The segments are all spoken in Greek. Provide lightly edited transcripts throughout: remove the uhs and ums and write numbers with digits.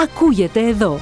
ακούγεται εδώ.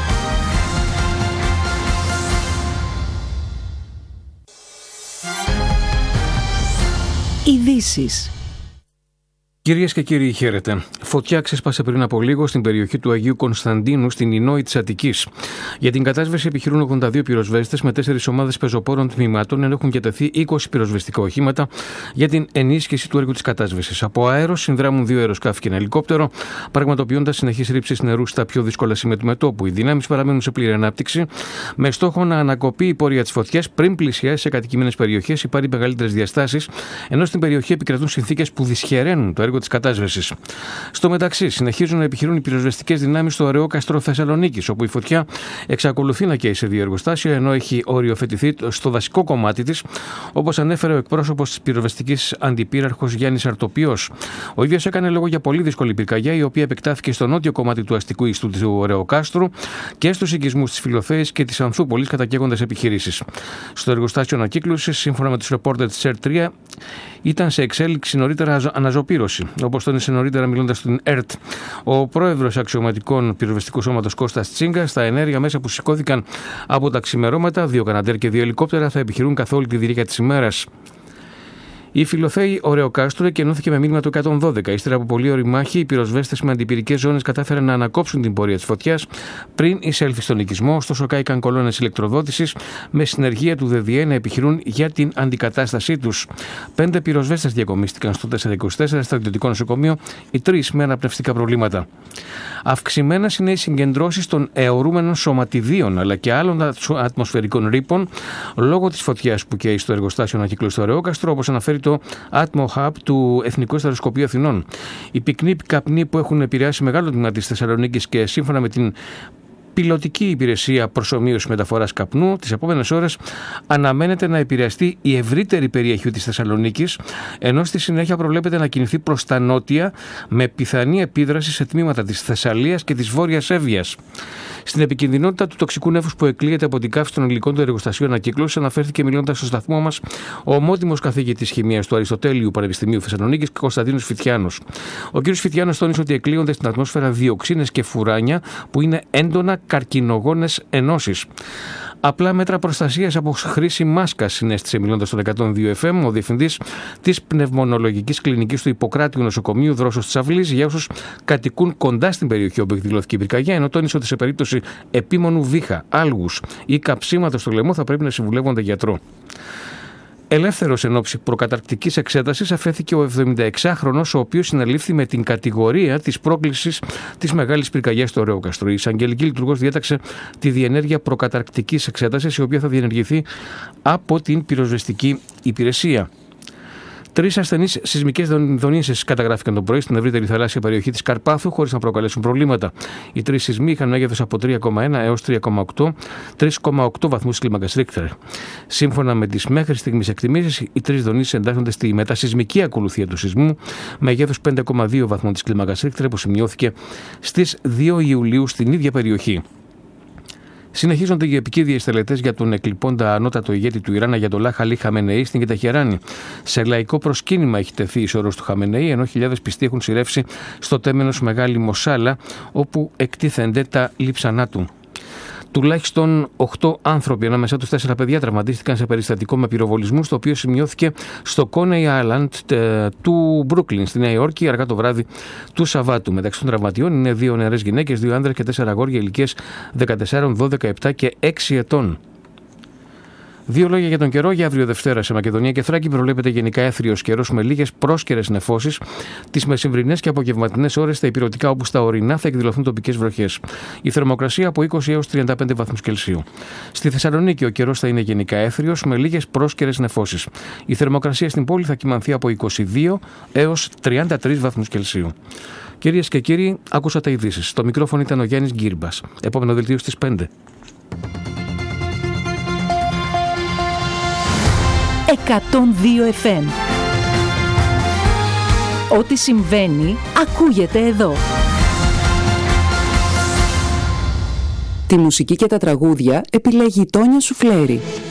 Ειδήσεις. Κυρίες και κύριοι, χαίρετε. Φωτιά ξέσπασε πριν από λίγο στην περιοχή του Αγίου Κωνσταντίνου, στην Ινόη της Αττικής. Για την κατάσβεση επιχειρούν 82 πυροσβέστες με 4 ομάδες πεζοπόρων τμήματων, ενώ έχουν διατεθεί 20 πυροσβεστικά οχήματα για την ενίσχυση του έργου της κατάσβεσης. Από αέρος συνδράμουν 2 αεροσκάφη και ένα ελικόπτερο, πραγματοποιώντας συνεχείς ρήψεις νερού στα πιο δύσκολα σημεία του μετώπου. Οι δυνάμεις παραμένουν σε πλήρη ανάπτυξη, με στόχο να ανακοπεί η πορεία της φωτιάς πριν πλησιάσει σε κατοικημένες περιοχές ή πάρει μεγαλύτερες διαστάσεις, ενώ στην περιοχή επικρατούν συνθήκες που δυσχεραίνουν το έργο της κατάσβεσης. Στο μεταξύ, συνεχίζουν να επιχειρούν οι πυροσβεστικές δυνάμεις στο Ωρεόκαστρο Θεσσαλονίκης, όπου η φωτιά εξακολουθεί να καίει σε 2 εργοστάσια, ενώ έχει οριοθετηθεί στο δασικό κομμάτι της, όπως ανέφερε ο εκπρόσωπος της πυροσβεστικής αντιπύραρχος Γιάννης Αρτοπιός. Ο ίδιος έκανε λόγο για πολύ δύσκολη πυρκαγιά, η οποία επεκτάθηκε στο νότιο κομμάτι του αστικού ιστού του Ωρεοκάστρου και στους οικισμούς της Φιλοθέης και της Ανθούπολης, κατακαίγοντας επιχειρήσεις. Στο εργοστάσιο ανακύκλωσης, σύμφωνα με τους ρεπόρτερ της ΕΡΤ3, ήταν σε εξέλιξη νωρίτερα αναζωπήρωση. Όπως τόνισε νωρίτερα μιλώντας στην ΕΡΤ, ο πρόεδρος αξιωματικών πυροσβεστικού σώματος Κώστας Τσίγκα, στα ενέργεια μέσα που σηκώθηκαν από τα ξημερώματα, 2 καναντέρ και 2 ελικόπτερα θα επιχειρούν καθ' όλη τη διάρκεια της ημέρας. Η Φιλοθέη Ωρεοκάστρου εκενώθηκε με μήνυμα του 112. Ύστερα από πολλή ώρη μάχη, οι πυροσβέστες με αντιπυρικές ζώνες κατάφεραν να ανακόψουν την πορεία της φωτιάς πριν εισέλθει στον οικισμό. Ωστόσο, κάηκαν κολόνες ηλεκτροδότησης με συνεργεία του ΔΔΕ να επιχειρούν για την αντικατάστασή τους. 5 πυροσβέστες διακομίστηκαν στο 424 στρατιωτικό νοσοκομείο, οι 3 με αναπνευστικά προβλήματα. Αυξημένες είναι οι συγκεντρώσεις των αιωρούμενων σωματιδίων αλλά και άλλων ατμοσφαιρικών ρήπων λόγω της φωτιάς που καίει στο εργοστάσιο ανακύκλωσης στο Ωρεόκαστρο, όπως αναφέρει το Atmo Hub του Εθνικού Αεροσκοπείου Αθηνών. Οι πυκνοί καπνοί που έχουν επηρεάσει μεγάλο τμήμα της Θεσσαλονίκης και σύμφωνα με την πιλωτική υπηρεσία προσομοίωσης μεταφοράς καπνού, τις επόμενες ώρες αναμένεται να επηρεαστεί η ευρύτερη περιοχή της Θεσσαλονίκης, ενώ στη συνέχεια προβλέπεται να κινηθεί προς τα νότια με πιθανή επίδραση σε τμήματα της Θεσσαλίας και της Βόρειας Εύβοιας. Στην επικινδυνότητα του τοξικού νέφους που εκλείεται από την καύση των υλικών του εργοστασίου ανακύκλωσης, αναφέρθηκε μιλώντας στο σταθμό μας ο ομότιμος καθηγητής χημείας του Αριστοτέλειου Πανεπιστημίου Θεσσαλονίκης, Κωνσταντίνος Φιτιάνος. Ο κ. Φιτιάνος τόνισε ότι εκλείονται στην ατμόσφαιρα διοξίνες και φουράνια που είναι έντονα καρκινογόνες ενώσεις. Απλά μέτρα προστασίας από χρήση μάσκας, συνέστησε μιλώντας στον 102 FM ο διευθυντής της πνευμονολογικής κλινικής του Ιπποκράτειου Νοσοκομείου Δρόσος της Αυλής για όσους κατοικούν κοντά στην περιοχή όπου εκδηλώθηκε η πυρκαγιά, ενώ τόνισε ότι σε περίπτωση επίμονου βήχα, άλγους ή καψίματος στο λαιμό θα πρέπει να συμβουλεύονται γιατρό. Ελεύθερος εν ώψη προκαταρκτικής εξέτασης αφέθηκε ο 76χρονος, ο οποίος συνελήφθη με την κατηγορία της πρόκλησης της μεγάλης πυρκαγιάς στο Ωρεόκαστρο. Η εισαγγελική λειτουργός διέταξε τη διενέργεια προκαταρκτικής εξέτασης, η οποία θα διενεργηθεί από την πυροσβεστική υπηρεσία. 3 ασθενείς σεισμικές δονήσεις καταγράφηκαν το πρωί στην ευρύτερη θαλάσσια περιοχή της Καρπάθου, χωρίς να προκαλέσουν προβλήματα. Οι 3 σεισμοί είχαν μέγεθος από 3,1 έως 3,8 βαθμούς κλίμακας Ρίχτερ. Σύμφωνα με τις μέχρι στιγμής εκτιμήσεις, οι 3 δονήσεις εντάσσονται στη μετασεισμική ακολουθία του σεισμού, μέγεθος 5,2 βαθμών της κλίμακας Ρίχτερ, που σημειώθηκε στις 2 Ιουλίου στην ίδια περιοχή. Συνεχίζονται οι επικίδιες τελετές για τον εκλειπώντα ανώτατο ηγέτη του Ιράν, Αγιατολάχ Αλί Χαμενεή, στην Τεχεράνη. Σε λαϊκό προσκύνημα έχει τεθεί η σωρός του Χαμενεή, ενώ χιλιάδες πιστοί έχουν σειρεύσει στο τέμενος Μεγάλη Μοσάλα, όπου εκτίθενται τα λείψανά του. Τουλάχιστον 8 άνθρωποι, ανάμεσά τους 4 παιδιά, τραυματίστηκαν σε περιστατικό με πυροβολισμούς, το οποίο σημειώθηκε στο Coney Island του Μπρούκλιν, στη Νέα Υόρκη, αργά το βράδυ του Σαββάτου. Μεταξύ των τραυματιών είναι 2 νεαρές γυναίκες, 2 άνδρες και 4 αγόρια ηλικίες 14, 12, 7 και 6 ετών. 2 λόγια για τον καιρό. Για αύριο Δευτέρα σε Μακεδονία και Θράκη προβλέπεται γενικά έθριος καιρός με λίγες πρόσκαιρες νεφώσεις. Τις μεσημβρινές και απογευματινές ώρες στα ηπειρωτικά όπου στα ορεινά θα εκδηλωθούν τοπικές βροχές. Η θερμοκρασία από 20 έως 35 βαθμούς Κελσίου. Στη Θεσσαλονίκη ο καιρός θα είναι γενικά έθριος με λίγες πρόσκαιρες νεφώσεις. Η θερμοκρασία στην πόλη θα κυμανθεί από 22 έως 33 βαθμούς Κελσίου. Κυρίες και κύριοι, άκουσατε ειδήσεις. Στο μικρόφωνο ήταν ο Γιάννης Γκύρμπας. Επόμενο δελτίο στις 5. 102 FM. Ό,τι συμβαίνει, ακούγεται εδώ. Τη μουσική και τα τραγούδια επιλέγει η Τόνια Σουφλέρη.